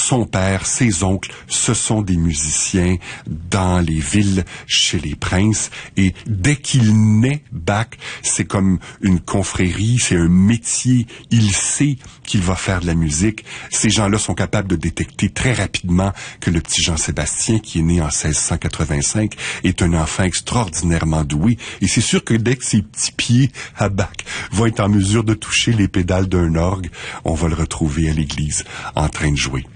son père, ses oncles, ce sont des musiciens dans les villes, chez les princes, et dès qu'il naît, Bach, c'est comme une confrérie, c'est un métier, il sait qu'il va faire de la musique. Ces gens-là sont capables de détecter très rapidement que le petit Jean-Sébastien, qui est né en 1685, est un enfant extraordinairement doué, et c'est sûr que dès que ses petits pieds à Bach vont être en mesure de toucher les pédales d'un orgue, on va le retrouver à l'église en train de jouer.